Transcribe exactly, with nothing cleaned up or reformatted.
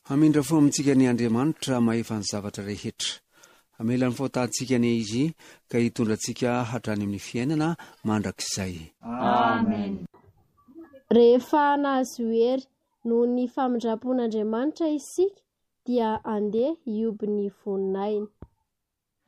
Hamindra fo amintsika ny Andriamanitra mahefa ny zavatra rehetra. Amela ny faotantsika ny izy ka hitondrantsika hatrany amin'ny fiainana mandrakizay. Amen. Rehefa nahazo hery noho ny famindrapon'Andriamanitra isika dia andeha hioby ny voninahiny.